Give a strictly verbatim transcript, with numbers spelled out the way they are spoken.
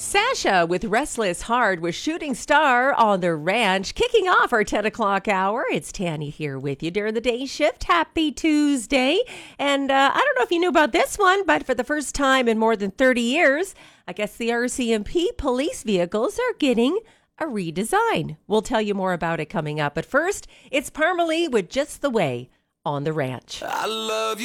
Sasha with Restless Heart with Shooting Star on the Ranch. Kicking off our ten o'clock hour. It's Tanny here with you during the day shift. Happy Tuesday. And uh, I don't know if you knew about this one, but for the first time in more than thirty years, I guess the R C M P police vehicles are getting a redesign. We'll tell you more about it coming up. But first, it's Parmalee with Just the Way on the Ranch. I love you.